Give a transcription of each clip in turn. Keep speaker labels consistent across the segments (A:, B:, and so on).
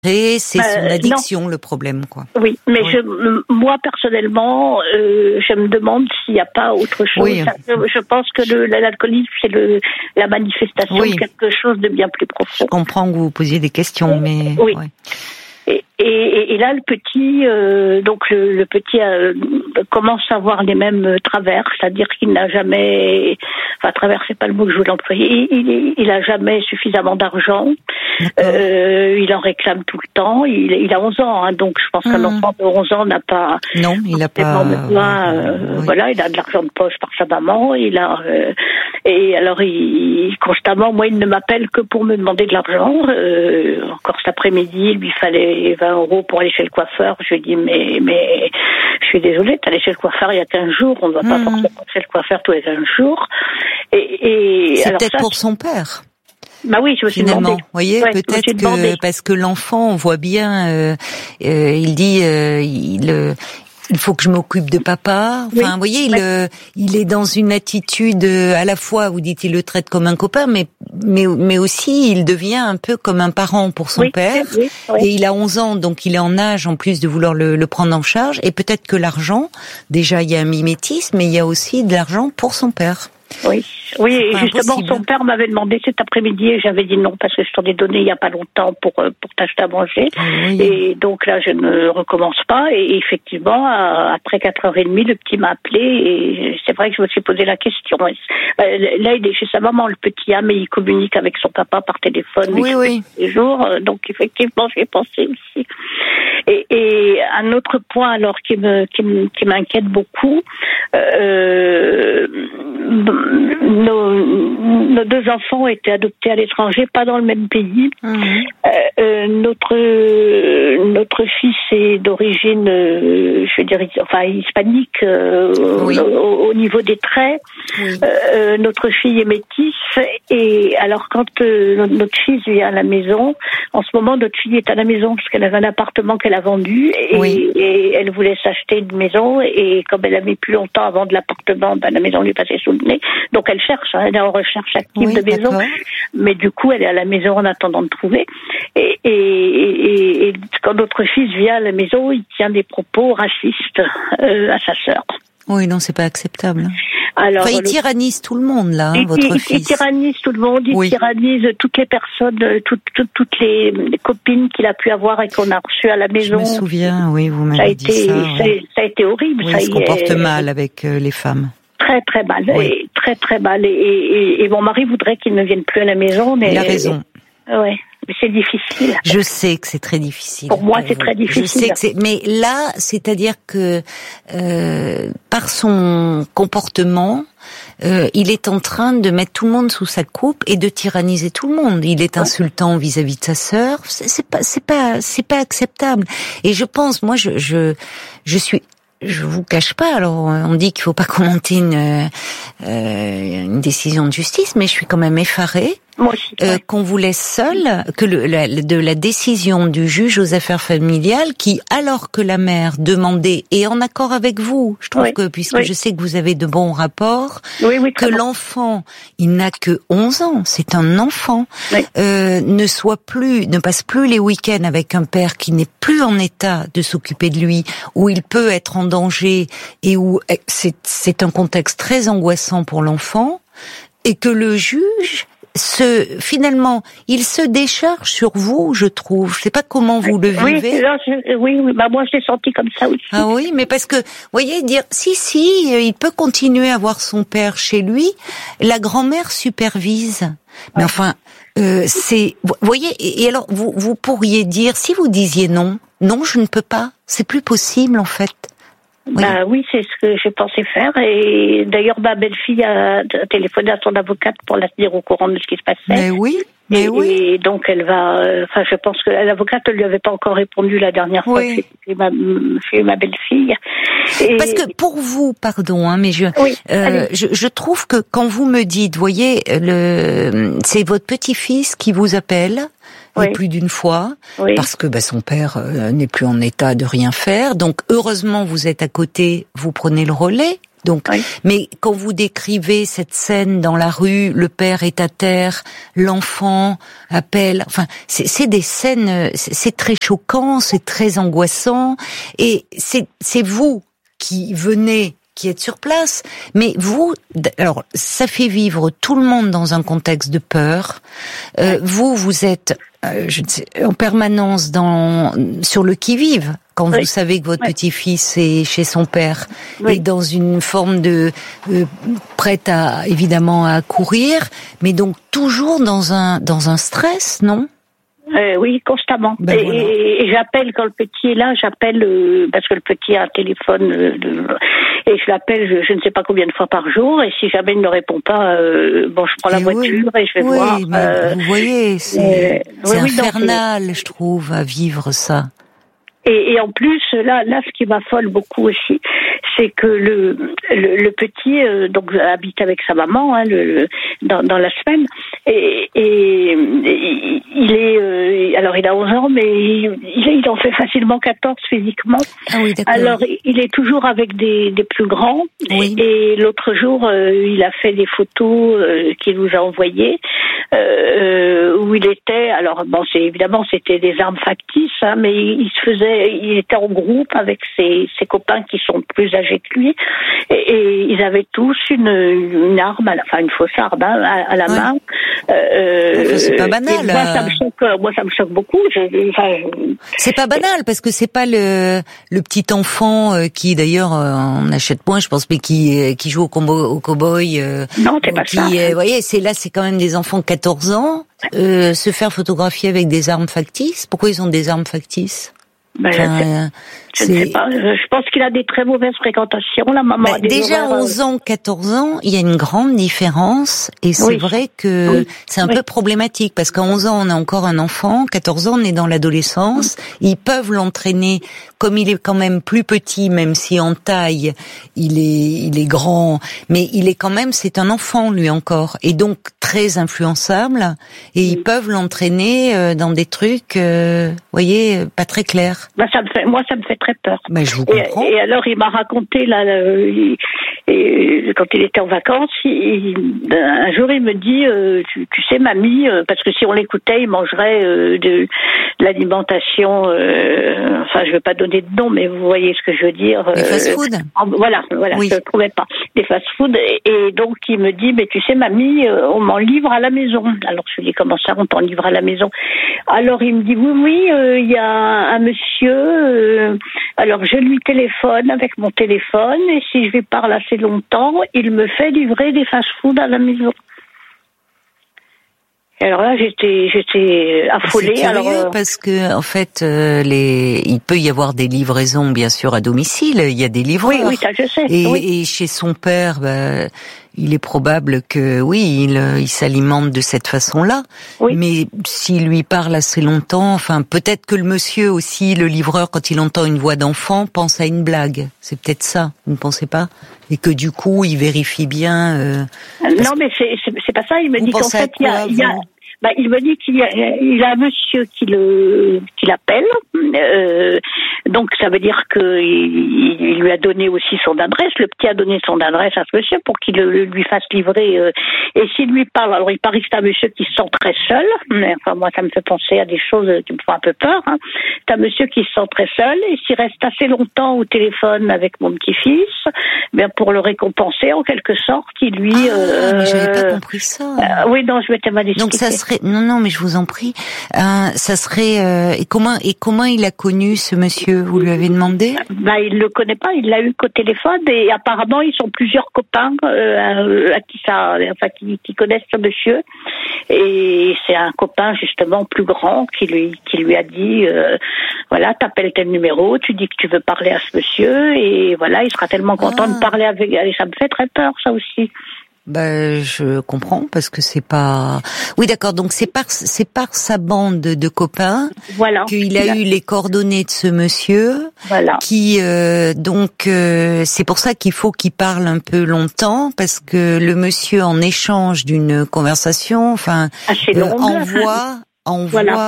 A: C'est son addiction, le problème, quoi.
B: Oui, mais moi, personnellement, je me demande s'il n'y a pas autre chose.
A: Oui.
B: Je pense que l'alcoolisme, c'est la manifestation de quelque chose de bien plus profond.
A: Je comprends que vous posiez des questions, mais...
B: Oui. Ouais. Et là, le petit, le petit commence à avoir les mêmes travers, c'est-à-dire qu'il n'a jamais, travers, c'est pas le mot que je voulais employer, il a jamais suffisamment d'argent, il en réclame tout le temps, il a 11 ans, hein, donc je pense qu'un enfant de 11 ans n'a pas...
A: Non, il n'a pas...
B: Voilà, il a de l'argent de poche par sa maman, et alors constamment, moi, il ne m'appelle que pour me demander de l'argent, encore cet après-midi, il lui fallait 20 € pour aller chez le coiffeur. Je lui dis mais je suis désolée, t'es allé chez le coiffeur il y a 15 jours, on ne va pas forcément chez le coiffeur tous les 15 jours. Et
A: c'est alors peut-être pour son père.
B: Bah oui, je me suis demandé.
A: Vous voyez, peut-être que parce que l'enfant, on voit bien, il dit il faut que je m'occupe de papa. Enfin, vous voyez, il est dans une attitude à la fois, vous dites, il le traite comme un copain, mais aussi il devient un peu comme un parent pour son père. Et il a 11 ans, donc il est en âge en plus de vouloir le prendre en charge. Et peut-être que l'argent, déjà il y a un mimétisme, mais il y a aussi de l'argent pour son père.
B: Oui, et justement, son père m'avait demandé cet après-midi et j'avais dit non parce que je t'en ai donné il y a pas longtemps pour t'acheter à manger. Oui. Et donc là, je ne recommence pas. Et effectivement, après 4h30, le petit m'a appelé et c'est vrai que je me suis posé la question. Là, il est chez sa maman, le petit, mais il communique avec son papa par téléphone tous les jours. Donc effectivement, j'ai pensé aussi. Et un autre point alors qui m'inquiète beaucoup, nos deux enfants ont été adoptés à l'étranger, pas dans le même pays. Notre fils est d'origine, hispanique au niveau des traits. Notre fille est métisse. Et alors quand notre fils vient à la maison, en ce moment notre fille est à la maison parce qu'elle avait un appartement qu'elle a vendu et elle voulait s'acheter une maison et comme elle a mis plus longtemps avant de l'appartement, la maison lui passait sous le nez. Donc elle cherche, elle est en recherche active de maison, mais du coup elle est à la maison en attendant de trouver. Et quand notre fils vient à la maison, il tient des propos racistes à sa sœur.
A: Oui, non, c'est pas acceptable.
B: Alors,
A: il tyrannise tout le monde, là, votre fils.
B: Il tyrannise tout le monde, il tyrannise toutes les personnes, toutes les copines qu'il a pu avoir et qu'on a reçues à la maison.
A: Je me souviens, vous m'avez dit ça.
B: Ça a été horrible.
A: Oui, il se comporte mal avec les femmes.
B: Très, très mal. Et très, très mal. Et mon mari voudrait qu'il ne vienne plus à la maison. Mais
A: il a raison.
B: Oui. Mais c'est difficile.
A: Je sais que c'est très difficile.
B: Pour moi, c'est très difficile.
A: Je sais que mais là, c'est-à-dire que par son comportement, il est en train de mettre tout le monde sous sa coupe et de tyranniser tout le monde. Il est insultant vis-à-vis de sa sœur. C'est pas acceptable. Et je pense, moi, je vous cache pas. Alors, on dit qu'il faut pas commenter une décision de justice, mais je suis quand même effarée.
B: Moi aussi,
A: qu'on vous laisse seul, que de la décision du juge aux affaires familiales qui, alors que la mère demandait, et en accord avec vous, je trouve que, puisque je sais que vous avez de bons rapports, que l'enfant, il n'a que 11 ans, c'est un enfant, ne passe plus les week-ends avec un père qui n'est plus en état de s'occuper de lui, où il peut être en danger et où c'est un contexte très angoissant pour l'enfant, et que le juge finalement, il se décharge sur vous, je trouve. Je sais pas comment vous le vivez.
B: Moi je l'ai senti comme ça aussi.
A: Ah oui, mais parce que, voyez, dire, il peut continuer à voir son père chez lui, la grand-mère supervise. Mais enfin, vous voyez, et alors, vous pourriez dire, si vous disiez non, je ne peux pas, c'est plus possible, en fait.
B: Oui, c'est ce que j'ai pensé faire. Et d'ailleurs, ma belle-fille a téléphoné à son avocate pour la tenir au courant de ce qui se passait. Et donc, elle va... je pense que l'avocate ne lui avait pas encore répondu la dernière fois que j'ai eu ma belle-fille.
A: Parce que pour vous, pardon, mais je trouve que quand vous me dites, voyez, c'est votre petit-fils qui vous appelle... plus d'une fois, parce que son père n'est plus en état de rien faire. Donc heureusement, vous êtes à côté, vous prenez le relais. Donc, mais quand vous décrivez cette scène dans la rue, le père est à terre, l'enfant appelle, enfin, c'est des scènes, c'est très choquant, c'est très angoissant, et c'est vous qui venez, qui êtes sur place, mais vous, alors, ça fait vivre tout le monde dans un contexte de peur. Vous êtes, je ne sais, en permanence sur le qui-vive. Quand vous savez que votre petit-fils est chez son père et dans une forme de prête à évidemment à courir, mais donc toujours dans un stress, non?
B: Oui, constamment.
A: Ben
B: et j'appelle quand le petit est là, j'appelle parce que le petit a un téléphone et je l'appelle je ne sais pas combien de fois par jour, et si jamais il ne répond pas, je prends la voiture et je vais voir.
A: Vous voyez, c'est infernal, je trouve, à vivre ça.
B: Et en plus, là, ce qui m'affole beaucoup aussi, c'est que le petit donc habite avec sa maman dans la semaine, et il est alors il a 11 ans, mais il en fait facilement 14 physiquement.
A: Ah oui, d'accord.
B: Alors il est toujours avec des plus grands. Oui. Et l'autre jour, il a fait des photos qu'il nous a envoyées où il était. Alors bon, c'était des armes factices, mais il était en groupe avec ses copains qui sont plus âgés que lui, et ils avaient tous une arme, une fausse arme à la main.
A: C'est pas banal.
B: Moi, ça me choque beaucoup.
A: C'est pas banal parce que c'est pas le petit enfant qui d'ailleurs on achète moins, je pense, mais qui joue au cow-boy.
B: Non, c'est pas ça.
A: Vous voyez, c'est quand même des enfants de 14 ans se faire photographier avec des armes factices. Pourquoi ils ont des armes factices?
B: Je ne sais pas. Je pense qu'il a des très mauvaises fréquentations. La maman a des
A: déjà
B: horaires,
A: 11 ans, 14 ans, il y a une grande différence, et c'est vrai que c'est un peu problématique parce qu'à 11 ans on a encore un enfant, 14 ans on est dans l'adolescence. Ils peuvent l'entraîner, comme il est quand même plus petit, même si en taille il est grand, mais il est quand même, c'est un enfant lui encore, et donc très influençable, et ils peuvent l'entraîner dans des trucs, voyez, pas très clairs.
B: Ça me fait très peur.
A: Je vous comprends.
B: Et alors, il m'a raconté, quand il était en vacances, un jour, il me dit, tu sais, mamie, parce que si on l'écoutait, il mangerait de l'alimentation, je ne vais pas donner de nom, mais vous voyez ce que je veux dire.
A: Des fast-food.
B: Voilà, oui. Je ne trouvais pas. Des fast-food. Et donc, il me dit, mais tu sais, mamie, on m'en livre à la maison. Alors, je lui dis, comment ça, on t'en livre à la maison? Alors, il me dit, oui, il y a un monsieur, alors je lui téléphone avec mon téléphone, et si je lui parle assez longtemps, il me fait livrer des fast-food à la maison. Et alors là, j'étais affolée.
A: C'est curieux parce que en fait, il peut y avoir des livraisons, bien sûr, à domicile. Il y a des livreurs.
B: Oui, ça je sais.
A: Et chez son père, il est probable que il s'alimente de cette façon-là. Oui. Mais s'il lui parle assez longtemps, peut-être que le monsieur aussi, le livreur, quand il entend une voix d'enfant, pense à une blague. C'est peut-être ça, vous ne pensez pas? Et que du coup, il vérifie bien.
B: Non, mais c'est pas ça. Il me dit qu'en fait, il me dit qu'il y a un monsieur qui l'appelle. Donc ça veut dire qu'il lui a donné aussi son adresse. Le petit a donné son adresse à ce monsieur pour qu'il lui fasse livrer. Et s'il lui parle, alors il paraît que c'est un monsieur qui se sent très seul. Moi, ça me fait penser à des choses qui me font un peu peur. C'est un monsieur qui se sent très seul, et s'il reste assez longtemps au téléphone avec mon petit-fils, pour le récompenser en quelque sorte, il lui.
A: Mais j'avais pas compris ça.
B: Oui, non, je m'étais mal expliqué.
A: Donc ça serait. Non, mais je vous en prie. Ça serait. Et comment il a connu ce monsieur? Vous lui avez demandé?
B: Il le connaît pas. Il l'a eu qu'au téléphone, et apparemment ils sont plusieurs copains qui connaissent ce monsieur. Et c'est un copain justement plus grand qui lui a dit t'appelles tel numéro, tu dis que tu veux parler à ce monsieur, et voilà, il sera tellement content de parler avec. Et ça me fait très peur, ça aussi.
A: Je comprends, parce que c'est pas. Oui, d'accord. Donc c'est par sa bande de copains qu'il a eu les coordonnées de ce monsieur.
B: Voilà.
A: Qui c'est pour ça qu'il faut qu'il parle un peu longtemps, parce que le monsieur, en échange d'une conversation,
B: assez longue,
A: envoie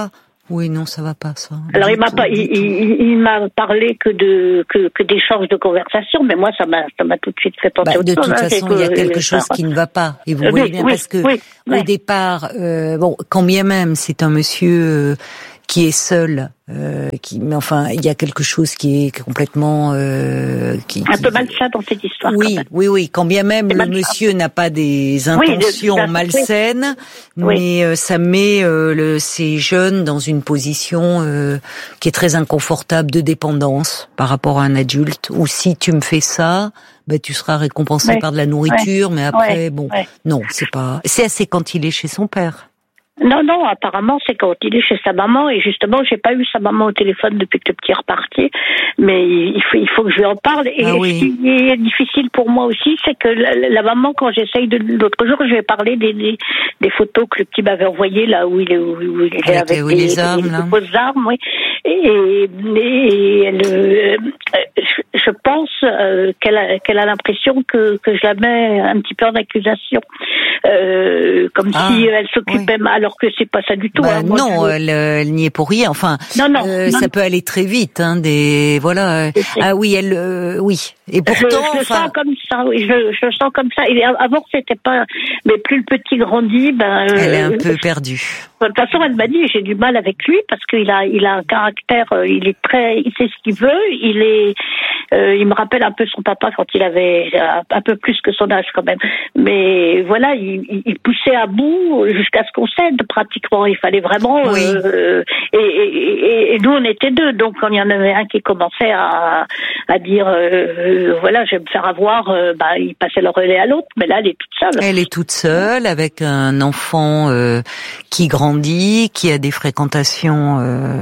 A: Oui, non, ça va pas, ça.
B: Alors il m'a parlé que d'échanges de conversation, mais moi ça m'a tout de suite fait penser
A: de toute façon, il y a quelque chose qui ne va pas. Et vous voyez bien, parce que au départ, quand bien même c'est un monsieur qui est seul, mais enfin, il y a quelque chose qui est complètement un
B: peu malsain dans cette histoire.
A: Oui. Quand bien même le monsieur n'a pas des intentions malsaines, mais ça met ces jeunes dans une position qui est très inconfortable de dépendance par rapport à un adulte. Ou si tu me fais ça, tu seras récompensé par de la nourriture, mais après, non, c'est pas. C'est assez quand il est chez son père.
B: Non, apparemment c'est quand il est chez sa maman, et justement j'ai pas eu sa maman au téléphone depuis que le petit est reparti, mais il faut que je lui en parle. Et ce qui est difficile pour moi aussi, c'est que la maman, quand j'essaye l'autre jour, je lui ai parlé des photos que le petit m'avait envoyées là où il est avec
A: les armes,
B: les fausses armes, oui. Et elle, je pense qu'elle a l'impression que je la mets un petit peu en accusation, comme si elle s'occupait mal, alors que c'est pas ça du tout.
A: Non, elle n'y est pour rien. Enfin, ça peut aller très vite. Oui. Et pourtant,
B: je sens comme ça. Oui, je sens comme ça. Et avant c'était pas, mais plus le petit grandit,
A: elle est un peu perdue.
B: De toute façon, elle m'a dit, j'ai du mal avec lui parce qu'il a un caractère, il sait ce qu'il veut, il me rappelle un peu son papa quand il avait un peu plus que son âge quand même. Mais voilà, il poussait à bout jusqu'à ce qu'on cède pratiquement. Il fallait vraiment. Et nous, on était deux, donc quand il y en avait un qui commençait à dire, voilà, je vais me faire avoir, il passait le relais à l'autre. Mais là, elle est toute seule.
A: Elle est toute seule avec un enfant qui grandit, qui a des fréquentations.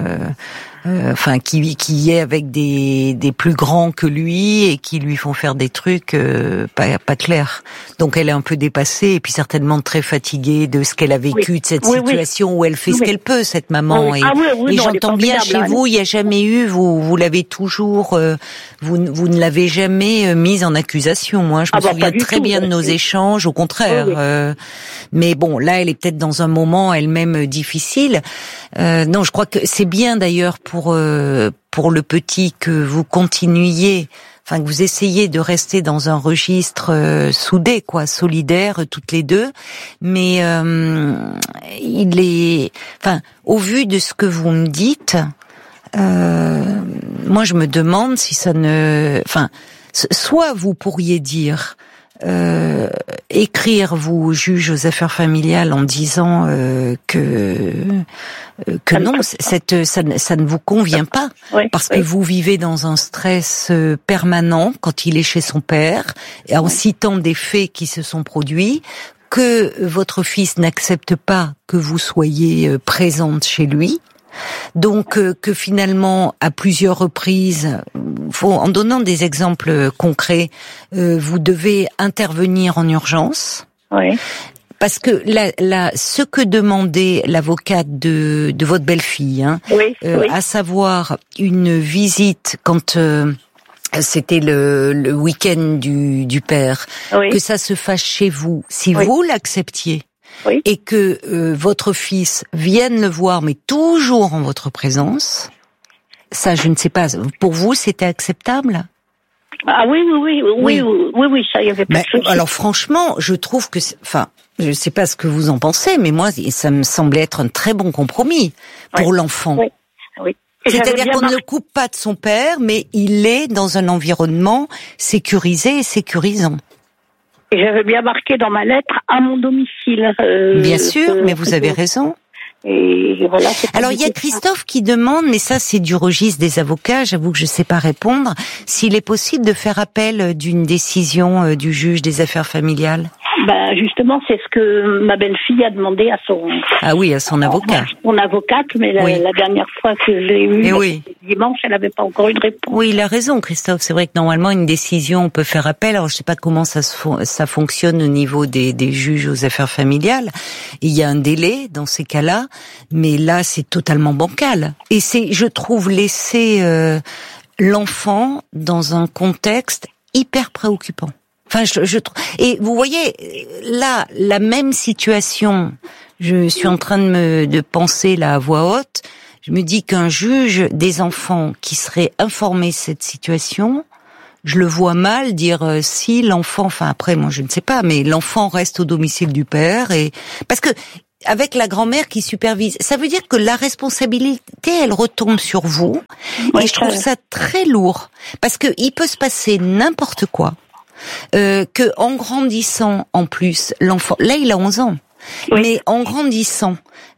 A: Qui est avec des plus grands que lui et qui lui font faire des trucs pas clairs. Donc elle est un peu dépassée et puis certainement très fatiguée de ce qu'elle a vécu, de cette situation où elle fait ce qu'elle peut, cette maman. Et j'entends bien chez vous, il n'y a jamais eu, vous l'avez toujours, vous ne l'avez jamais mise en accusation. Moi, je me souviens très bien de nos échanges, au contraire. Mais bon, là, elle est peut-être dans un moment elle-même difficile. Non, je crois que c'est bien d'ailleurs pour le petit que vous continuiez, que vous essayez de rester dans un registre soudé, solidaire toutes les deux. Mais il est, au vu de ce que vous me dites, moi je me demande si ça ne, soit vous pourriez dire. Écrire, vous, juge aux affaires familiales, en disant que non, ça ne vous convient pas, parce que vous vivez dans un stress permanent quand il est chez son père, et en citant des faits qui se sont produits, que votre fils n'accepte pas que vous soyez présente chez lui. Donc que finalement, à plusieurs reprises, en donnant des exemples concrets, vous devez intervenir en urgence. Oui. Parce que ce que demandait l'avocate de votre belle-fille, à savoir une visite quand c'était le week-end du père, que ça se fasse chez vous, si vous l'acceptiez. Et que votre fils vienne le voir, mais toujours en votre présence, ça, je ne sais pas. Pour vous, c'était acceptable ?
B: Ah oui, ça y avait pas de souci.
A: Alors franchement, je trouve que, je ne sais pas ce que vous en pensez, mais moi, ça me semblait être un très bon compromis pour l'enfant.
B: Oui.
A: C'est-à-dire qu'on ne le coupe pas de son père, mais il est dans un environnement sécurisé et sécurisant.
B: Et j'avais bien marqué dans ma lettre à mon domicile.
A: Bien sûr, mais vous avez raison.
B: Et voilà.
A: Alors il y a Christophe qui demande, mais ça c'est du registre des avocats, j'avoue que je ne sais pas répondre, s'il est possible de faire appel d'une décision du juge des affaires familiales.
B: Justement, c'est ce que ma belle-fille a demandé à son...
A: Ah oui, à son avocat.
B: Son avocate, mais la dernière fois que je l'ai eue, dimanche, elle n'avait pas encore eu de réponse.
A: Oui, il a raison, Christophe. C'est vrai que normalement, une décision, on peut faire appel. Alors, je ne sais pas comment ça fonctionne au niveau des juges aux affaires familiales. Il y a un délai dans ces cas-là, mais là, c'est totalement bancal. Et c'est, je trouve, laisser l'enfant dans un contexte hyper préoccupant. Je trouve. Et vous voyez, là, la même situation, je suis en train de penser là à voix haute, je me dis qu'un juge des enfants qui serait informé de cette situation, je le vois mal dire si l'enfant, enfin après moi je ne sais pas, mais l'enfant reste au domicile du père et parce que avec la grand-mère qui supervise, ça veut dire que la responsabilité elle retombe sur vous et je trouve ça très lourd parce que il peut se passer n'importe quoi, que en grandissant en plus l'enfant, là il a 11 ans. Oui. Mais en grandissant,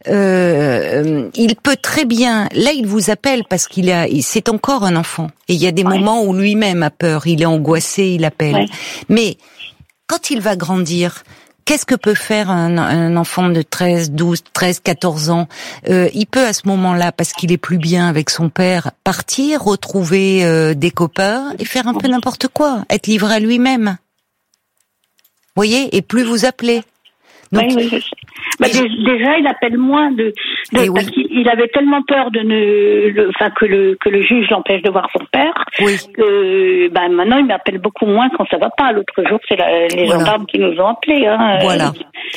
A: il peut très bien. Là, il vous appelle parce c'est encore un enfant. Et il y a des moments où lui-même a peur, il est angoissé, il appelle. Oui. Mais quand il va grandir, qu'est-ce que peut faire un enfant de 13, 14 ans? Il peut à ce moment-là, parce qu'il est plus bien avec son père, partir, retrouver des copains et faire un peu n'importe quoi, être livré à lui-même. Vous voyez, et plus vous appeler. Donc,
B: oui, je sais. Bah, déjà, il appelle moins parce qu'il avait tellement peur que le juge l'empêche de voir son père. Oui. Que, maintenant, il m'appelle beaucoup moins quand ça va pas. L'autre jour, c'est les gendarmes qui nous ont appelés, hein.
A: Voilà.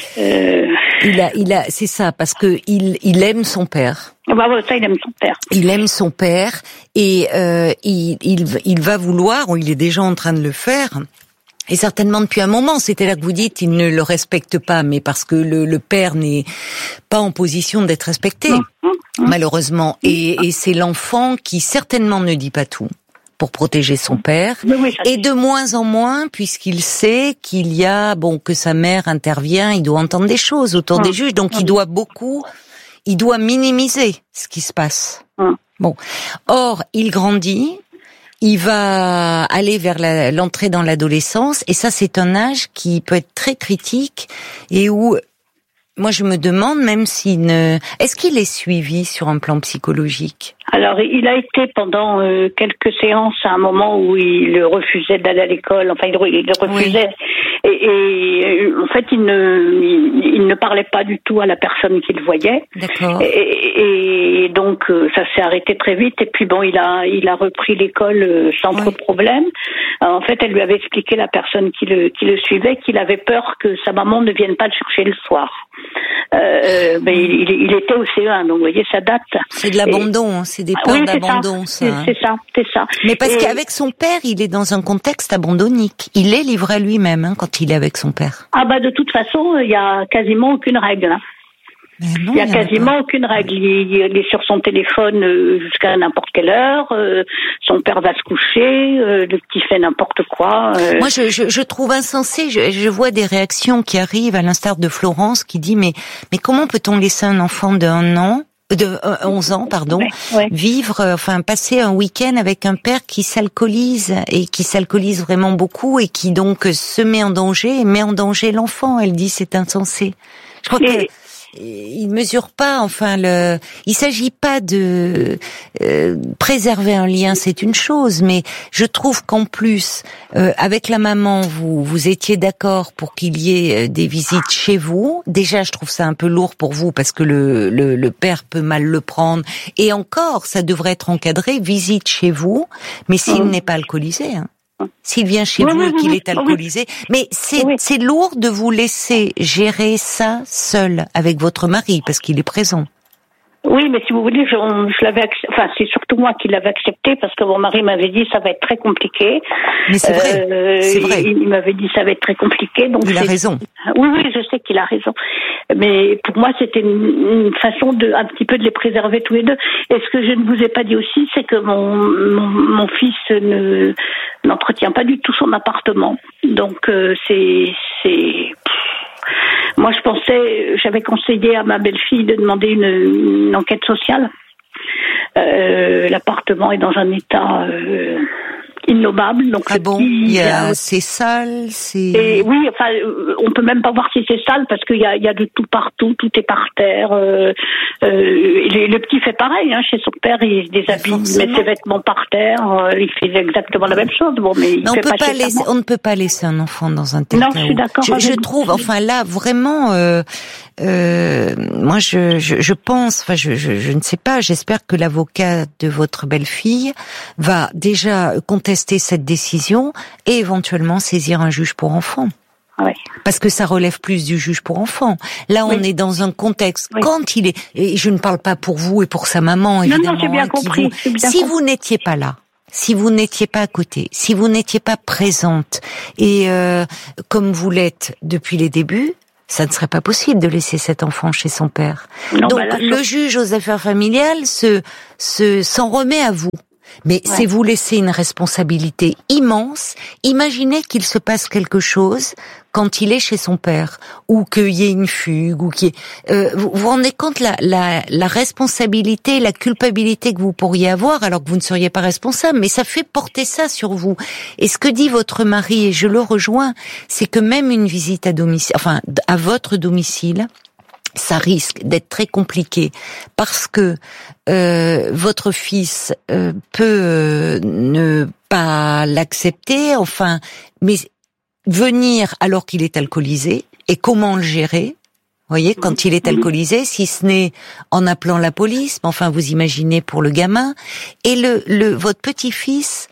A: C'est ça, parce que il aime son père.
B: Ça, il aime son père.
A: Il aime son père et il va vouloir, ou il est déjà en train de le faire. Et certainement depuis un moment, c'était là que vous dites, il ne le respecte pas, mais parce que le père n'est pas en position d'être respecté, malheureusement. Et c'est l'enfant qui certainement ne dit pas tout pour protéger son père. Et de moins en moins, puisqu'il sait qu'il y a, que sa mère intervient, il doit entendre des choses autour des juges, donc il doit minimiser ce qui se passe. Or, il grandit. Il va aller vers l'entrée dans l'adolescence et ça c'est un âge qui peut être très critique et où moi je me demande même est-ce qu'il est suivi sur un plan psychologique?
B: Alors il a été pendant quelques séances à un moment où il refusait d'aller à l'école, enfin il refusait et en fait il ne parlait pas du tout à la personne qu'il voyait.
A: D'accord.
B: Et donc ça s'est arrêté très vite et puis il a repris l'école sans trop de problème. En fait elle lui avait expliqué, la personne qui le suivait, qu'il avait peur que sa maman ne vienne pas le chercher le soir. Il était au CE1, donc vous voyez ça date.
A: C'est de l'abandon, c'est des peurs d'abandon, ça.
B: C'est ça.
A: Mais parce qu'avec son père, il est dans un contexte abandonnique. Il est livré à lui-même quand il est avec son père.
B: De toute façon, il y a quasiment aucune règle. Il y a quasiment aucune règle. Il est sur son téléphone jusqu'à n'importe quelle heure. Son père va se coucher. Le petit fait n'importe quoi.
A: Moi, je trouve insensé. Je vois des réactions qui arrivent, à l'instar de Florence, qui dit mais comment peut-on laisser un enfant de 11 ans, vivre, passer un week-end avec un père qui s'alcoolise et qui s'alcoolise vraiment beaucoup et qui donc se met en danger et met en danger l'enfant. Elle dit c'est insensé. Je crois que il mesure pas, il s'agit pas de préserver un lien, c'est une chose, mais je trouve qu'en plus, avec la maman, vous étiez d'accord pour qu'il y ait des visites chez vous. Déjà, je trouve ça un peu lourd pour vous parce que le père peut mal le prendre. Et encore, ça devrait être encadré, visite chez vous, mais s'il n'est pas alcoolisé, hein. S'il vient chez vous et qu'il est alcoolisé, mais c'est lourd de vous laisser gérer ça seul avec votre mari parce qu'il est présent.
B: Oui, mais si vous voulez, je l'avais c'est surtout moi qui l'avais accepté parce que mon mari m'avait dit ça va être très compliqué.
A: Mais c'est vrai, c'est vrai.
B: Il m'avait dit ça va être très compliqué. Donc
A: il a raison.
B: Oui, je sais qu'il a raison. Mais pour moi, c'était une façon un petit peu de les préserver tous les deux. Et ce que je ne vous ai pas dit aussi, c'est que mon fils n'entretient pas du tout son appartement. Donc moi, j'avais conseillé à ma belle-fille de demander une enquête sociale. L'appartement est dans un état innommable. Donc
A: c'est sale,
B: Et oui, on peut même pas voir si c'est sale parce qu'il y a de tout partout, tout est par terre. Le petit fait pareil, hein, chez son père, il se déshabille, il met ses vêtements par terre, il fait exactement la même chose. Mais
A: on ne peut pas laisser un enfant dans un tel cas.
B: Non, je suis d'accord.
A: Je trouve, là, vraiment, moi, je pense, je ne sais pas, j'espère que l'avocat de votre belle-fille va déjà contester cette décision et éventuellement saisir un juge pour enfants.
B: Ouais.
A: Parce que ça relève plus du juge pour enfants. Là, on est dans un contexte, quand il est, et je ne parle pas pour vous et pour sa maman, évidemment.
B: Non, j'ai bien compris.
A: Si vous n'étiez pas là, si vous n'étiez pas à côté, si vous n'étiez pas présente, et comme vous l'êtes depuis les débuts, ça ne serait pas possible de laisser cet enfant chez son père.
B: Non,
A: donc, le juge aux affaires familiales s'en remet à vous. Mais c'est vous laisser une responsabilité immense. Imaginez qu'il se passe quelque chose quand il est chez son père, ou qu'il y ait une fugue, ou qu'il y ait... vous vous rendez compte la responsabilité, la culpabilité que vous pourriez avoir, alors que vous ne seriez pas responsable, mais ça fait porter ça sur vous. Et ce que dit votre mari, et je le rejoins, c'est que même une visite à domicile, enfin à votre domicile, ça risque d'être très compliqué parce que votre fils peut ne pas l'accepter, enfin, mais venir alors qu'il est alcoolisé, et comment le gérer, voyez, quand il est alcoolisé, si ce n'est en appelant la police, mais enfin vous imaginez pour le gamin, et votre petit-fils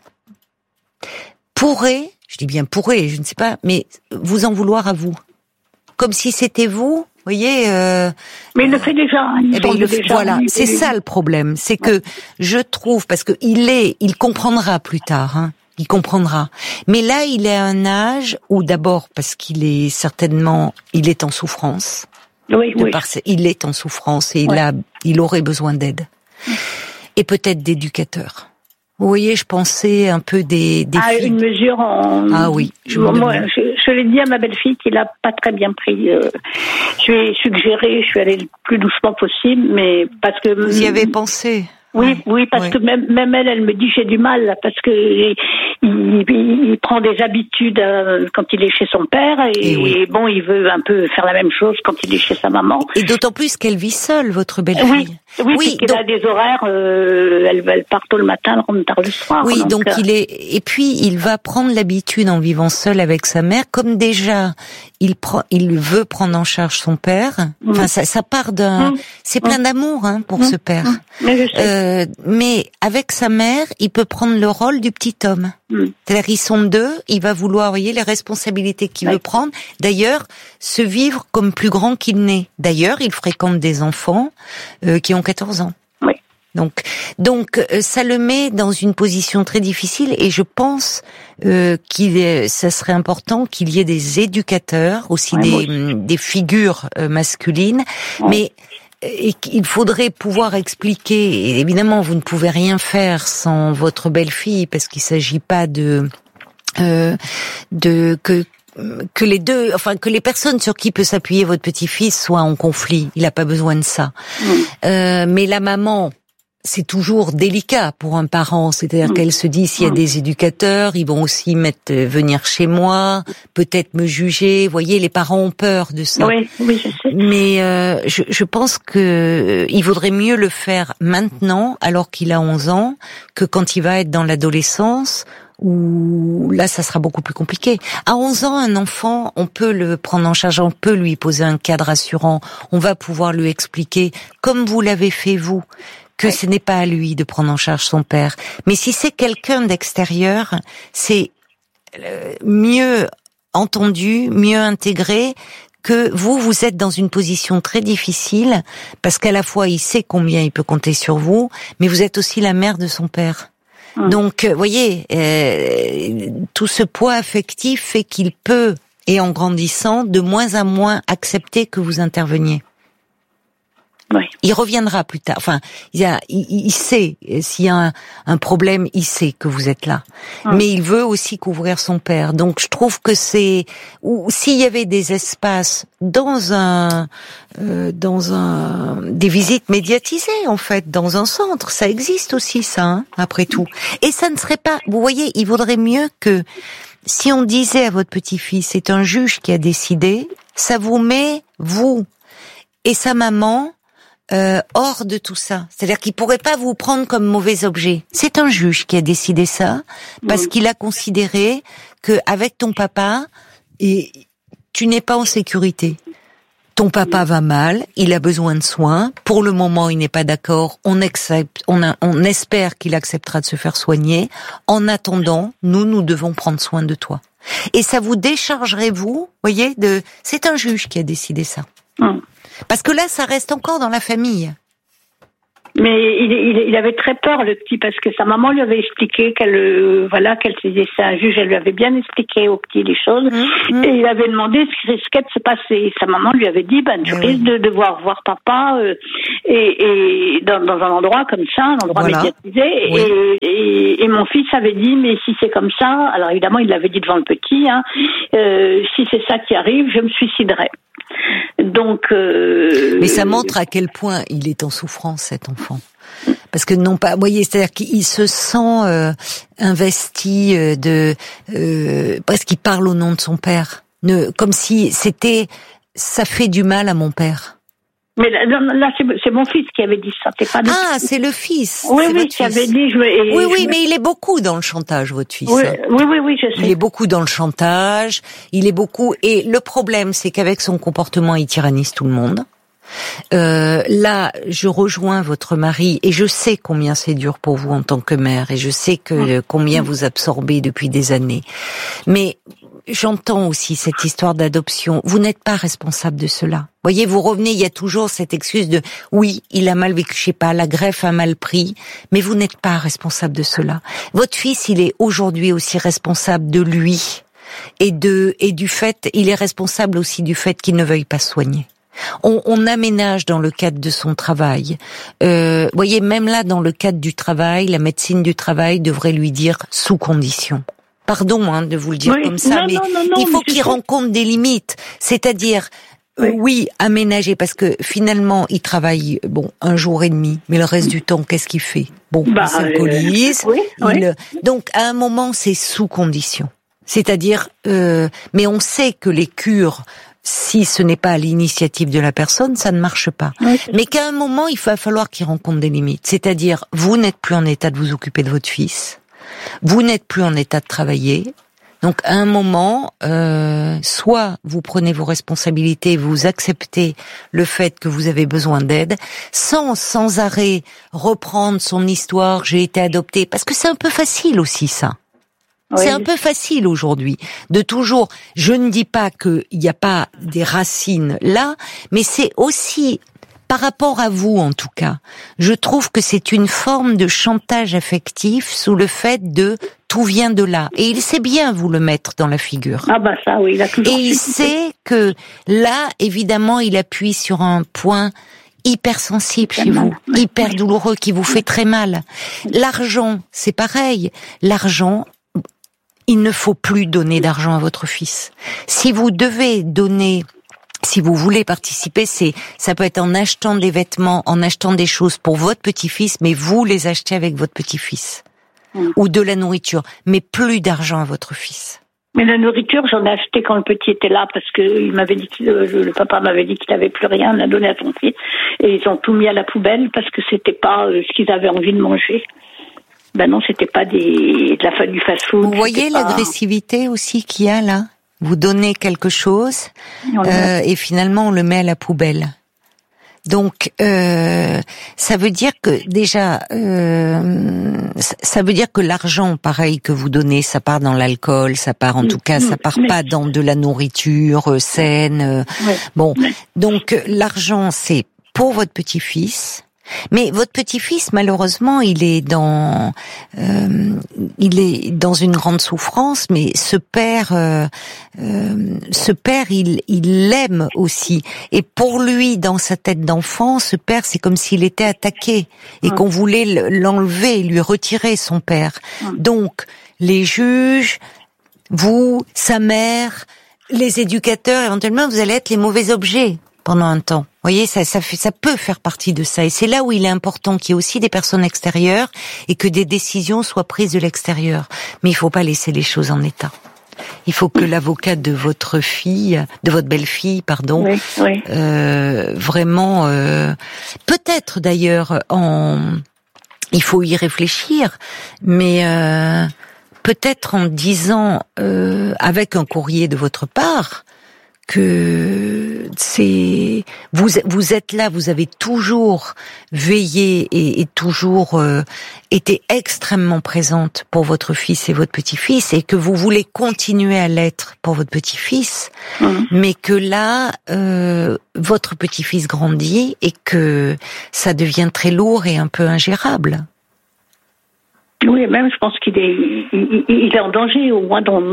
A: pourrait, je dis bien pourrait, je ne sais pas, mais vous en vouloir à vous, comme si c'était vous. Voyez,
B: mais il le fait déjà.
A: Voilà, c'est ça le problème, c'est que je trouve, parce que il comprendra plus tard, hein, il comprendra. Mais là, il est à un âge où d'abord parce qu'il est il est en souffrance.
B: Oui.
A: Il est en souffrance et il aurait besoin d'aide et peut-être d'éducateurs. Vous voyez, je pensais un peu des filles.
B: Une mesure en...
A: Ah oui.
B: Je l'ai dit à ma belle-fille qu'il a pas très bien pris. Je lui ai suggéré, je suis allée le plus doucement possible, mais parce que...
A: Vous y avez pensé?
B: Oui, parce que même elle me dit j'ai du mal, parce que il prend des habitudes quand il est chez son père, et bon, il veut un peu faire la même chose quand il est chez sa maman.
A: Et d'autant plus qu'elle vit seule, votre belle-fille.
B: Oui, qu'elle a des horaires, elle part tôt le matin, elle rentre tard le soir.
A: Oui, donc et puis il va prendre l'habitude en vivant seul avec sa mère, comme déjà il veut prendre en charge son père. Enfin, ça part c'est plein d'amour, hein, pour ce père.
B: Mais je sais.
A: Mais avec sa mère, il peut prendre le rôle du petit homme. C'est-à-dire, ils sont deux, il va vouloir, voyez, les responsabilités qu'il veut prendre. D'ailleurs, se vivre comme plus grand qu'il n'est. D'ailleurs, il fréquente des enfants qui ont 14 ans.
B: Oui.
A: Donc, ça le met dans une position très difficile, et je pense ça serait important qu'il y ait des éducateurs, aussi des figures masculines, mais il faudrait pouvoir expliquer, et évidemment vous ne pouvez rien faire sans votre belle-fille, parce qu'il s'agit pas que les deux, enfin que les personnes sur qui peut s'appuyer votre petit-fils soient en conflit. Il n'a pas besoin de ça. Mais la maman, c'est toujours délicat pour un parent, c'est-à-dire qu'elle se dit, s'il y a des éducateurs, ils vont aussi venir chez moi, peut-être me juger. Vous voyez, les parents ont peur de ça.
B: Oui, je sais.
A: Mais je pense que il vaudrait mieux le faire maintenant, alors qu'il a 11 ans, que quand il va être dans l'adolescence, où là, ça sera beaucoup plus compliqué. À 11 ans, un enfant, on peut le prendre en charge, on peut lui poser un cadre rassurant, on va pouvoir lui expliquer, comme vous l'avez fait vous, que ce n'est pas à lui de prendre en charge son père. Mais si c'est quelqu'un d'extérieur, c'est mieux entendu, mieux intégré, que vous êtes dans une position très difficile, parce qu'à la fois il sait combien il peut compter sur vous, mais vous êtes aussi la mère de son père. Donc, voyez, tout ce poids affectif fait qu'il peut, et en grandissant, de moins en moins accepter que vous interveniez.
B: Oui.
A: Il reviendra plus tard. Enfin, il sait, s'il y a un problème, il sait que vous êtes là. Mais il veut aussi couvrir son père. Donc, je trouve que ou s'il y avait des espaces dans des visites médiatisées, en fait, dans un centre, ça existe aussi, ça, hein, après tout. Et ça ne serait pas, vous voyez, il vaudrait mieux que, si on disait à votre petit-fils, c'est un juge qui a décidé, ça vous met, vous et sa maman, hors de tout ça. C'est-à-dire qu'il pourrait pas vous prendre comme mauvais objet. C'est un juge qui a décidé ça, parce qu'il a considéré que avec ton papa, tu n'es pas en sécurité. Ton papa va mal, il a besoin de soins. Pour le moment, il n'est pas d'accord. On espère qu'il acceptera de se faire soigner. En attendant, nous devons prendre soin de toi. Et ça vous déchargerait, vous, voyez, c'est un juge qui a décidé ça. Parce que là, ça reste encore dans la famille.
B: Mais il avait très peur, le petit, parce que sa maman lui avait expliqué qu'elle c'est un juge, elle lui avait bien expliqué au petit les choses, et il avait demandé ce qui risquait de se passer. Et sa maman lui avait dit, tu risques de devoir voir papa, et dans un endroit comme ça, un endroit médiatisé, et mon fils avait dit, mais si c'est comme ça, alors évidemment il l'avait dit devant le petit, si c'est ça qui arrive, je me suiciderai. Donc,
A: mais ça montre à quel point il est en souffrance, cet enfant. Parce que non pas, vous voyez, c'est-à-dire qu'il se sent investi parce qu'il parle au nom de son père, comme si ça fait du mal à mon père.
B: Mais là c'est mon fils qui avait dit ça.
A: C'est le fils.
B: Oui, qui avait dit.
A: Oui, mais il est beaucoup dans le chantage, votre fils.
B: Oui, je sais.
A: Il est beaucoup dans le chantage. Et le problème, c'est qu'avec son comportement, il tyrannise tout le monde. Là, je rejoins votre mari et je sais combien c'est dur pour vous en tant que mère et je sais combien vous absorbez depuis des années. Mais j'entends aussi cette histoire d'adoption. Vous n'êtes pas responsable de cela. Voyez, vous revenez, il y a toujours cette excuse de oui, il a mal vécu, je sais pas, la greffe a mal pris, mais vous n'êtes pas responsable de cela. Votre fils, il est aujourd'hui aussi responsable de lui et du fait, il est responsable aussi du fait qu'il ne veuille pas se soigner. On aménage dans le cadre de son travail. Voyez, même là, dans le cadre du travail, la médecine du travail devrait lui dire sous condition. Pardon de vous le dire comme ça, mais il faut qu'il rencontre des limites. C'est-à-dire, aménager, parce que finalement, il travaille, un jour et demi, mais le reste du temps, qu'est-ce qu'il fait? Il s'alcoolise. Donc, à un moment, c'est sous condition. C'est-à-dire, mais on sait que les cures, si ce n'est pas à l'initiative de la personne, ça ne marche pas. Mais qu'à un moment, il va falloir qu'il rencontre des limites. C'est-à-dire, vous n'êtes plus en état de vous occuper de votre fils. Vous n'êtes plus en état de travailler. Donc, à un moment, soit vous prenez vos responsabilités, vous acceptez le fait que vous avez besoin d'aide, sans arrêt reprendre son histoire, j'ai été adoptée. Parce que c'est un peu facile aussi, ça. C'est un peu facile aujourd'hui de toujours. Je ne dis pas qu'il n'y a pas des racines là, mais c'est aussi par rapport à vous en tout cas. Je trouve que c'est une forme de chantage affectif sous le fait de tout vient de là, et il sait bien vous le mettre dans la figure.
B: Ça oui, il a toujours.
A: Et il sait que là, évidemment, il appuie sur un point hyper sensible chez vous, hyper douloureux, qui vous fait très mal. L'argent, c'est pareil. L'argent. Il ne faut plus donner d'argent à votre fils. Si vous devez donner, si vous voulez participer, ça peut être en achetant des vêtements, en achetant des choses pour votre petit-fils, mais vous les achetez avec votre petit-fils. Ou de la nourriture, mais plus d'argent à votre fils.
B: Mais la nourriture, j'en ai acheté quand le petit était là, parce que il m'avait dit le papa m'avait dit qu'il n'avait plus rien, on a donné à son fils, et ils ont tout mis à la poubelle parce que c'était pas ce qu'ils avaient envie de manger. Non, c'était pas du fast-food.
A: Vous voyez l'agressivité aussi qu'il y a là. Vous donnez quelque chose et finalement on le met à la poubelle. Donc ça veut dire que déjà, ça veut dire que l'argent, pareil que vous donnez, ça part dans l'alcool, ça part en tout cas, ça part pas dans de la nourriture saine. Donc l'argent c'est pour votre petit-fils. Mais votre petit-fils, malheureusement, il est dans une grande souffrance. Mais ce père, il l'aime aussi. Et pour lui, dans sa tête d'enfant, ce père, c'est comme s'il était attaqué et qu'on voulait l'enlever, lui retirer son père. Donc, les juges, vous, sa mère, les éducateurs, éventuellement, vous allez être les mauvais objets pendant un temps. Vous voyez, ça peut faire partie de ça. Et c'est là où il est important qu'il y ait aussi des personnes extérieures et que des décisions soient prises de l'extérieur. Mais il faut pas laisser les choses en état. Il faut que l'avocat de votre belle-fille, vraiment, peut-être d'ailleurs, il faut y réfléchir, mais peut-être en disant, avec un courrier de votre part, vous êtes là, vous avez toujours veillé et toujours été extrêmement présente pour votre fils et votre petit-fils, et que vous voulez continuer à l'être pour votre petit-fils, mais que là, votre petit-fils grandit et que ça devient très lourd et un peu ingérable.
B: Oui, même je pense qu'il est en danger, au moins dans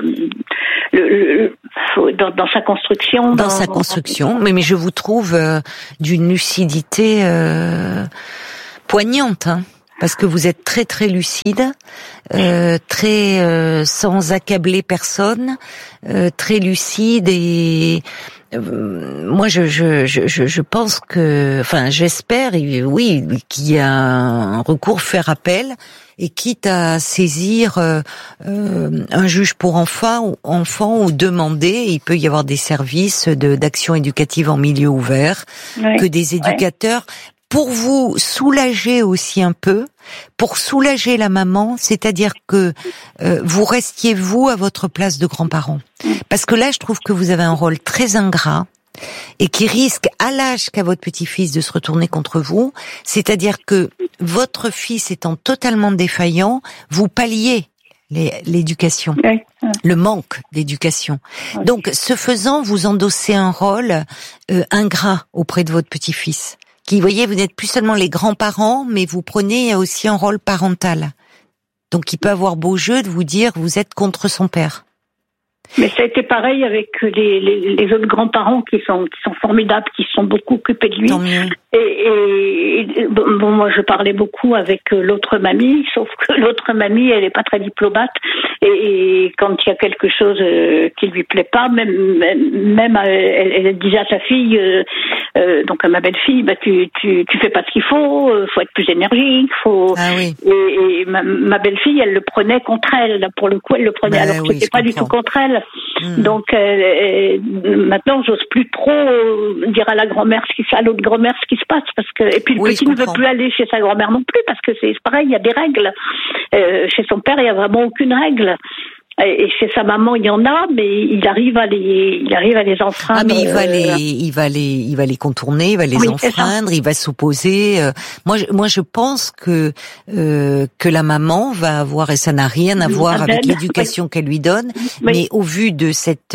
B: sa construction.
A: Dans sa construction, mais je vous trouve d'une lucidité poignante, hein, parce que vous êtes très très lucide, très sans accabler personne, très lucide et moi, je pense que, enfin, j'espère, oui, qu'il y a un recours faire appel, et quitte à saisir un juge pour enfants ou demander, il peut y avoir des services d'action éducative en milieu ouvert, que des éducateurs. Pour vous soulager aussi un peu, pour soulager la maman, c'est-à-dire que vous restiez vous à votre place de grands-parents. Parce que là, je trouve que vous avez un rôle très ingrat et qui risque, à l'âge qu'a votre petit-fils, de se retourner contre vous. C'est-à-dire que votre fils étant totalement défaillant, vous palliez l'éducation, le manque d'éducation. Donc, ce faisant, vous endossez un rôle ingrat auprès de votre petit-fils. Qui, vous voyez, vous n'êtes plus seulement les grands-parents, mais vous prenez aussi un rôle parental. Donc, il peut avoir beau jeu de vous dire, vous êtes contre son père.
B: Mais ça a été pareil avec les autres grands-parents qui sont formidables, qui se sont beaucoup occupés de lui.
A: Tant mieux.
B: Et bon, moi je parlais beaucoup avec l'autre mamie, sauf que l'autre mamie, elle est pas très diplomate. Et quand il y a quelque chose qui lui plaît pas, même elle disait à sa fille, donc à ma belle-fille, bah tu fais pas ce qu'il faut être plus énergique,
A: Ah oui.
B: Et ma belle-fille, elle le prenait contre elle. Là, pour le coup, elle le prenait alors que c'était pas du tout contre elle. Donc maintenant, j'ose plus trop dire à la grand-mère à l'autre grand-mère ce qui se passe, parce que, et puis le petit ne veut plus aller chez sa grand-mère non plus, parce que c'est pareil, il y a des règles. Chez son père, il y a vraiment aucune règle. Et chez sa maman, il y en a, mais il arrive à les enfreindre.
A: Ah, mais il va les contourner, il va les enfreindre, il va s'opposer. Moi, je pense que la maman va avoir, et ça n'a rien à voir avec l'éducation qu'elle lui donne, mais au vu de cette,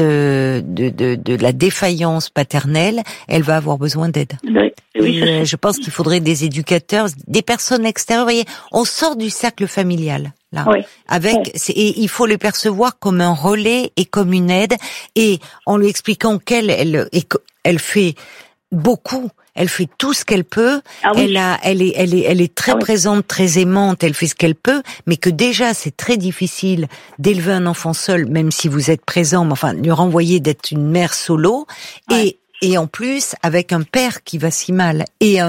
A: de la défaillance paternelle, elle va avoir besoin d'aide. Et je pense qu'il faudrait des éducateurs, des personnes extérieures. Vous voyez, on sort du cercle familial. Là, et il faut le percevoir comme un relais et comme une aide, et en lui expliquant elle fait beaucoup, elle fait tout ce qu'elle peut, elle est très présente, très aimante, elle fait ce qu'elle peut, mais que déjà c'est très difficile d'élever un enfant seul, même si vous êtes présent, mais enfin lui renvoyer d'être une mère solo, et en plus, avec un père qui va si mal,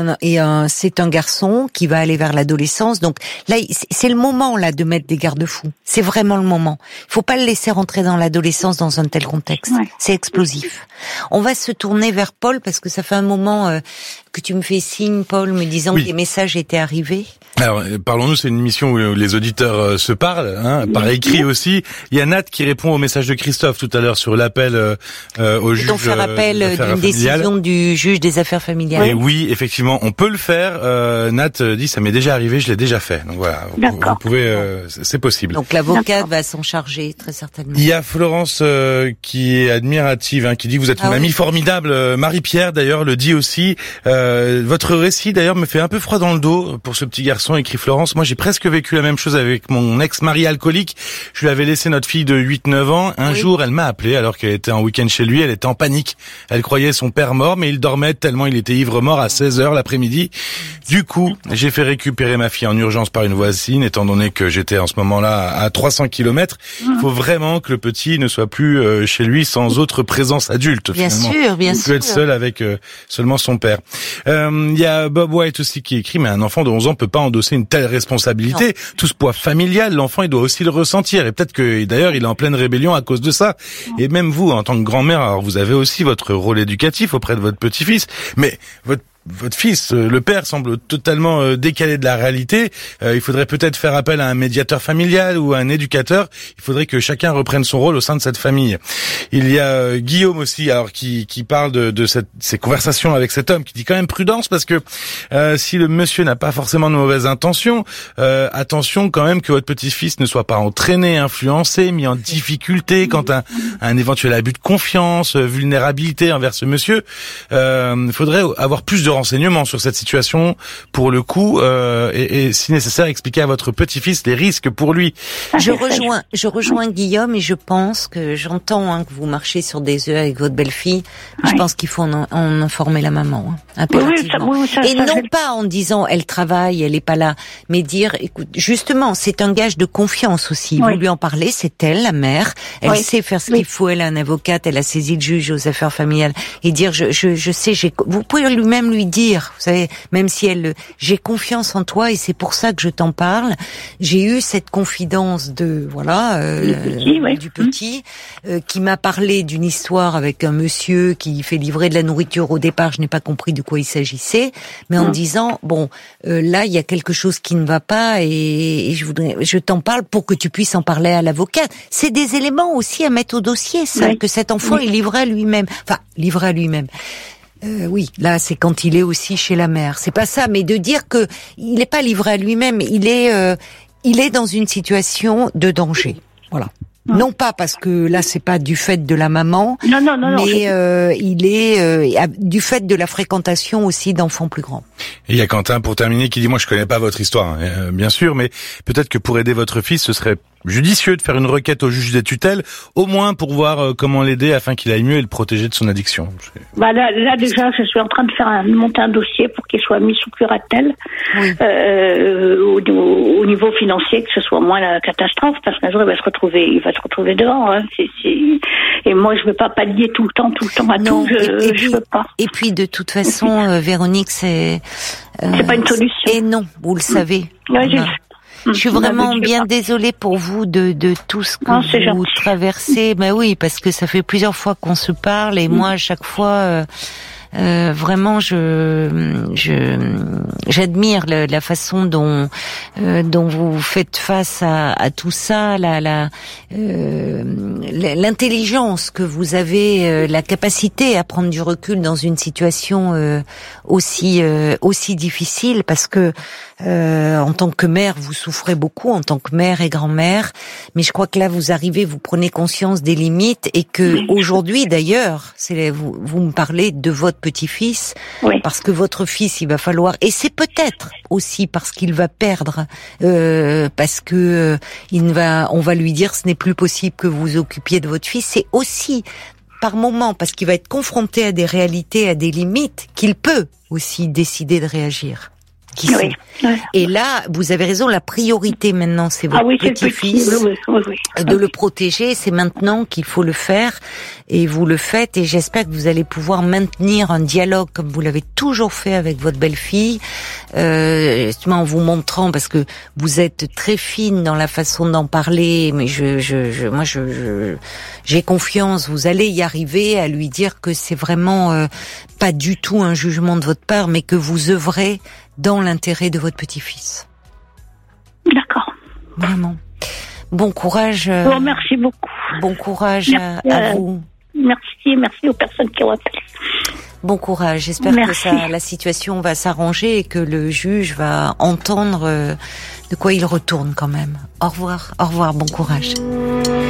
A: c'est un garçon qui va aller vers l'adolescence. Donc là, c'est le moment là de mettre des garde-fous. C'est vraiment le moment. Il faut pas le laisser rentrer dans l'adolescence dans un tel contexte. C'est explosif. On va se tourner vers Paul, parce que ça fait un moment que tu me fais signe, Paul, me disant que les messages étaient arrivés.
C: Alors, parlons-nous, c'est une émission où les auditeurs se parlent, par écrit aussi. Il y a Nat qui répond au message de Christophe tout à l'heure sur l'appel au juge.
A: Donc faire appel d'une décision du juge des affaires familiales.
C: Et oui, effectivement, on peut le faire. Nat dit, ça m'est déjà arrivé, je l'ai déjà fait. Donc voilà, vous pouvez, c'est possible.
A: Donc l'avocate va s'en charger très certainement.
C: Il y a Florence qui est admirative, qui dit, vous êtes une amie formidable. Marie-Pierre d'ailleurs le dit aussi. Votre récit d'ailleurs me fait un peu froid dans le dos pour ce petit garçon, écrit Florence. Moi j'ai presque vécu la même chose avec mon ex-mari alcoolique. Je lui avais laissé notre fille de 8-9 ans. Un jour elle m'a appelé alors qu'elle était en week-end chez lui. Elle était en panique. Elle croyait son père mort, mais il dormait tellement il était ivre-mort à 16h l'après-midi. Du coup, j'ai fait récupérer ma fille en urgence par une voisine, étant donné que j'étais en ce moment-là à 300 km. Il faut vraiment que le petit ne soit plus chez lui sans autre présence adulte.
A: Bien sûr.
C: Il peut être seul avec seulement son père. Il y a Bob White aussi qui écrit, mais un enfant de 11 ans peut pas endosser une telle responsabilité. Tout ce poids familial, l'enfant il doit aussi le ressentir. Et peut-être que d'ailleurs il est en pleine rébellion à cause de ça. Et même vous, en tant que grand-mère, alors vous avez aussi votre rôle éducatif auprès de votre petit-fils, mais votre fils, le père, semble totalement décalé de la réalité. Il faudrait peut-être faire appel à un médiateur familial ou à un éducateur. Il faudrait que chacun reprenne son rôle au sein de cette famille. Il y a Guillaume aussi, alors qui parle de ces conversations avec cet homme, qui dit quand même prudence, parce que si le monsieur n'a pas forcément de mauvaises intentions, attention quand même que votre petit-fils ne soit pas entraîné, influencé, mis en difficulté quant à un éventuel abus de confiance, vulnérabilité envers ce monsieur. Il faudrait avoir plus de renseignements sur cette situation pour le coup, et si nécessaire expliquer à votre petit-fils les risques pour lui.
A: Je rejoins Guillaume, et je pense que j'entends que vous marchez sur des œufs avec votre belle-fille. Je pense qu'il faut en informer la maman, impérativement. Et non pas en disant elle travaille, elle est pas là, mais dire écoute, justement, c'est un gage de confiance aussi. Vous lui en parlez, c'est elle, la mère, elle sait faire ce qu'il faut, elle est une avocate, elle a saisi le juge aux affaires familiales, et dire je sais, vous pouvez lui-même lui dire, vous savez, même si j'ai confiance en toi et c'est pour ça que je t'en parle. J'ai eu cette confidence du petit qui m'a parlé d'une histoire avec un monsieur qui fait livrer de la nourriture. Au départ, je n'ai pas compris de quoi il s'agissait, mais en me disant là il y a quelque chose qui ne va pas, et je t'en parle pour que tu puisses en parler à l'avocate. C'est des éléments aussi à mettre au dossier, ça, que cet enfant est livré à lui-même. Oui, là c'est quand il est aussi chez la mère. C'est pas ça, mais de dire que il n'est pas livré à lui-même, il est dans une situation de danger. Voilà. Non pas parce que là c'est pas du fait de la maman, mais il est du fait de la fréquentation aussi d'enfants plus grands.
C: Et il y a Quentin pour terminer qui dit moi je connais pas votre histoire, bien sûr, mais peut-être que pour aider votre fils ce serait judicieux de faire une requête au juge des tutelles, au moins pour voir comment l'aider afin qu'il aille mieux et le protéger de son addiction.
B: Là déjà, je suis en train de monter un dossier pour qu'il soit mis sous curatelle, au niveau financier, que ce soit moins la catastrophe, parce qu'un jour il va se retrouver dehors. Et moi je veux pas pallier tout le temps à tout. Je veux pas.
A: Et puis de toute façon, Véronique, c'est
B: pas une solution.
A: Et non, vous le savez. Je suis vraiment bien désolée pour vous de tout ce que vous traversez. Ben oui, parce que ça fait plusieurs fois qu'on se parle, et moi à chaque fois vraiment j'admire la façon dont vous faites face à tout ça, l'intelligence que vous avez, la capacité à prendre du recul dans une situation aussi difficile, parce que en tant que mère, vous souffrez beaucoup, en tant que mère et grand-mère, mais je crois que là, vous prenez conscience des limites, et que aujourd'hui, d'ailleurs, vous me parlez de votre petit-fils, parce que votre fils, il va falloir, et c'est peut-être aussi parce qu'il va perdre, parce que on va lui dire, ce n'est plus possible que vous vous occupiez de votre fils, c'est aussi par moment, parce qu'il va être confronté à des réalités, à des limites, qu'il peut aussi décider de réagir. Et là, vous avez raison, la priorité maintenant, c'est votre petit-fils, de le protéger, c'est maintenant qu'il faut le faire, et vous le faites, et j'espère que vous allez pouvoir maintenir un dialogue comme vous l'avez toujours fait avec votre belle-fille, justement en vous montrant, parce que vous êtes très fine dans la façon d'en parler, mais moi j'ai confiance, vous allez y arriver à lui dire que c'est vraiment pas du tout un jugement de votre part, mais que vous œuvrez dans l'intérêt de votre petit-fils.
B: D'accord.
A: Vraiment. Bon courage.
B: Merci beaucoup.
A: Bon courage à vous.
B: Merci aux personnes qui ont appelé.
A: Bon courage. J'espère que la situation va s'arranger et que le juge va entendre de quoi il retourne quand même. Au revoir. Bon courage.